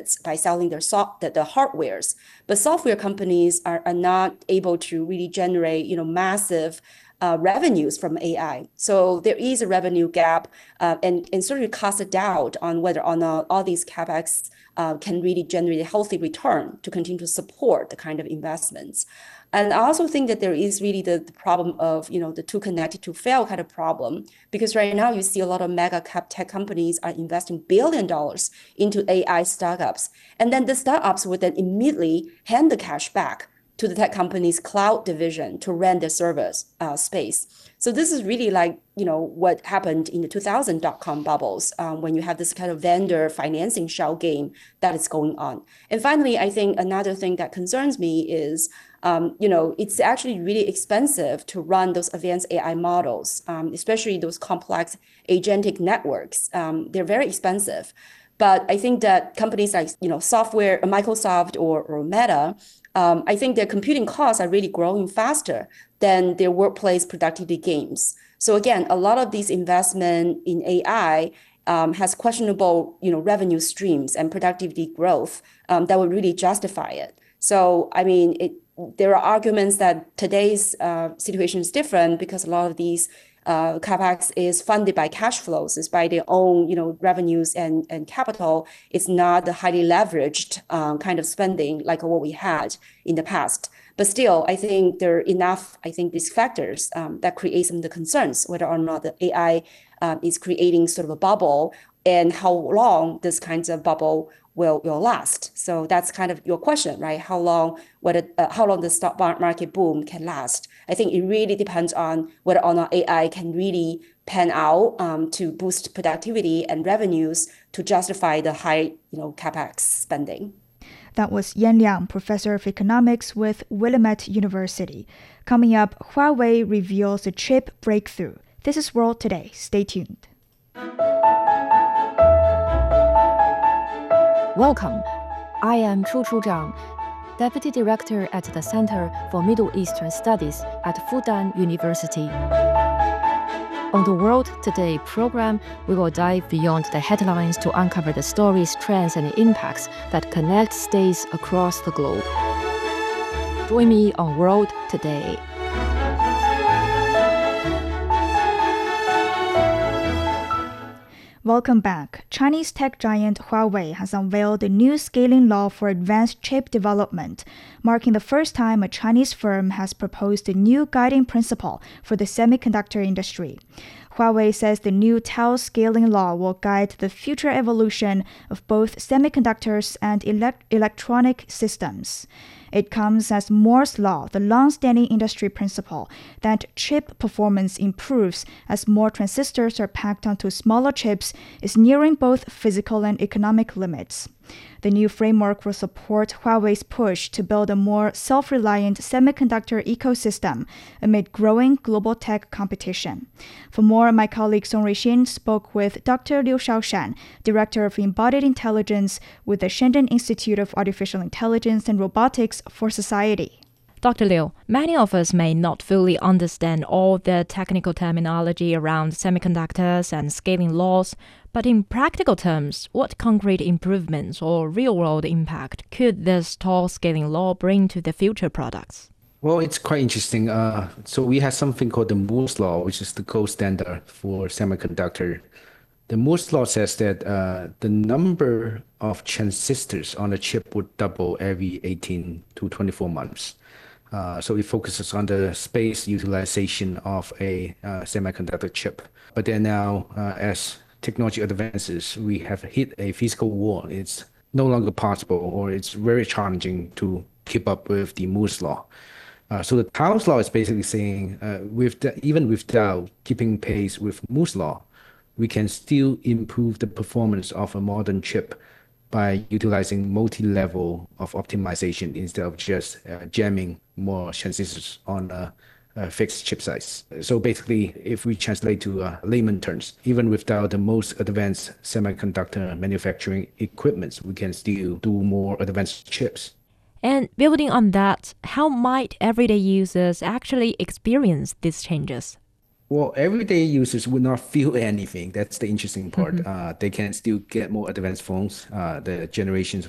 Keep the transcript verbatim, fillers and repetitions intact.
profits by selling their soft the, the hardwares. But software companies are, are not able to really generate, you know, massive uh, revenues from A I. So there is a revenue gap, uh, and, and sort of cast a doubt on whether or not all these CapEx uh, can really generate a healthy return to continue to support the kind of investments. And I also think that there is really the, the problem of, you know, the too connected to fail kind of problem, because right now you see a lot of mega cap tech companies are investing billion dollars into A I startups. And then the startups would then immediately hand the cash back to the tech company's cloud division to rent their servers uh, space. So this is really like, you know, what happened in the two thousand dot-com bubbles um, when you have this kind of vendor financing shell game that is going on. And finally, I think another thing that concerns me is, um, you know, it's actually really expensive to run those advanced A I models, um, especially those complex agentic networks. Um, they're very expensive. But I think that companies like, you know, software, Microsoft or, or Meta, um, I think their computing costs are really growing faster than their workplace productivity gains. So again, a lot of these investment in A I um, has questionable, you know, revenue streams and productivity growth um, that would really justify it. So, I mean, it, there are arguments that today's uh, situation is different because a lot of these uh, CapEx is funded by cash flows, is by their own, you know, revenues and, and capital. It's not the highly leveraged um, kind of spending like what we had in the past. But still, I think there are enough, I think, these factors um, that create some of the concerns, whether or not the A I uh, is creating sort of a bubble and how long this kinds of bubble will will last. So that's kind of your question, right? How long, whether uh, how long the stock market boom can last? I think it really depends on whether or not A I can really pan out um, to boost productivity and revenues to justify the high, you know, CapEx spending. That was Yan Liang, professor of economics with Willamette University. Coming up, Huawei reveals a chip breakthrough. This is World Today. Stay tuned. Welcome. I am Chu Chu Zhang, Deputy Director at the Center for Middle Eastern Studies at Fudan University. On the World Today program, we will dive beyond the headlines to uncover the stories, trends, and impacts that connect states across the globe. Join me on World Today. Welcome back. Chinese tech giant Huawei has unveiled a new scaling law for advanced chip development, marking the first time a Chinese firm has proposed a new guiding principle for the semiconductor industry. Huawei says the new T A O scaling law will guide the future evolution of both semiconductors and elect- electronic systems. It comes as Moore's Law, the long-standing industry principle that chip performance improves as more transistors are packed onto smaller chips, is nearing both physical and economic limits. The new framework will support Huawei's push to build a more self-reliant semiconductor ecosystem amid growing global tech competition. For more, my colleague Song Ruixin spoke with Doctor Liu Shaoshan, Director of Embodied Intelligence with the Shenzhen Institute of Artificial Intelligence and Robotics for Society. Doctor Liu, many of us may not fully understand all the technical terminology around semiconductors and scaling laws, but in practical terms, what concrete improvements or real-world impact could this tall scaling law bring to the future products? Well, it's quite interesting. Uh, so we have something called the Moore's Law, which is the gold standard for semiconductor. The Moore's Law says that uh, the number of transistors on a chip would double every eighteen to twenty-four months. Uh, so it focuses on the space utilization of a uh, semiconductor chip. But then now, uh, as technology advances, we have hit a physical wall. It's no longer possible, or it's very challenging to keep up with the Moore's Law. Uh, so the T A O's law is basically saying, uh, with the, even without keeping pace with Moore's Law, we can still improve the performance of a modern chip by utilizing multi-level of optimization instead of just uh, jamming more transistors on a, a fixed chip size. So basically, if we translate to uh, layman terms, even without the most advanced semiconductor manufacturing equipments, we can still do more advanced chips. And building on that, how might everyday users actually experience these changes? Well, everyday users would not feel anything. That's the interesting part. Mm-hmm. Uh, they can still get more advanced phones. Uh, the generations